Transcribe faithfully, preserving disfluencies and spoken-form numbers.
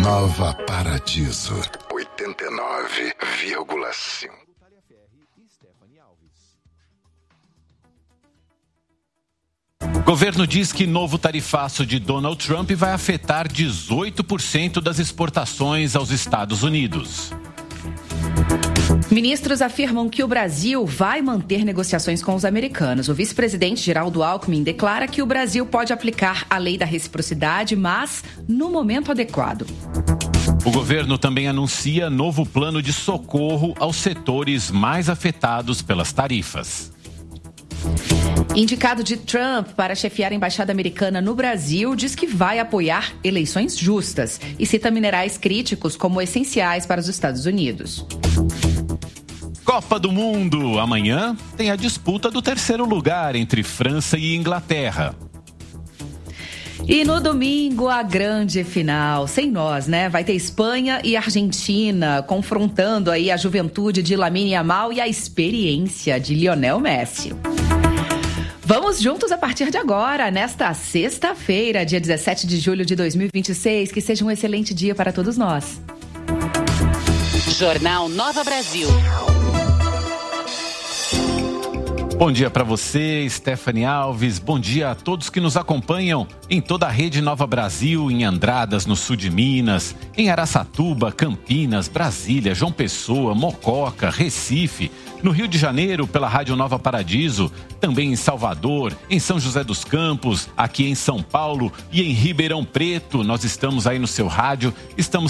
Nova Paradiso, oitenta e nove vírgula cinco. Governo diz que novo tarifaço de Donald Trump vai afetar dezoito por cento das exportações aos Estados Unidos. Ministros afirmam que o Brasil vai manter negociações com os americanos. O vice-presidente Geraldo Alckmin declara que o Brasil pode aplicar a lei da reciprocidade, mas no momento adequado. O governo também anuncia novo plano de socorro aos setores mais afetados pelas tarifas. Indicado de Trump para chefiar a embaixada americana no Brasil, diz que vai apoiar eleições justas e cita minerais críticos como essenciais para os Estados Unidos. Copa do Mundo. Amanhã tem a disputa do terceiro lugar entre França e Inglaterra. E no domingo, a grande final, sem nós, né? Vai ter Espanha e Argentina confrontando aí a juventude de Lamine Yamal e a experiência de Lionel Messi. Vamos juntos a partir de agora, nesta sexta-feira, dia dezessete de julho de dois mil e vinte e seis. Que seja um excelente dia para todos nós. Jornal Nova Brasil. Bom dia para você, Stephanie Alves. Bom dia a todos que nos acompanham em toda a rede Nova Brasil, em Andradas, no sul de Minas, em Araçatuba, Campinas, Brasília, João Pessoa, Mococa, Recife, no Rio de Janeiro, pela Rádio Nova Paradiso, também em Salvador, em São José dos Campos, aqui em São Paulo e em Ribeirão Preto. Nós estamos aí no seu rádio, estamos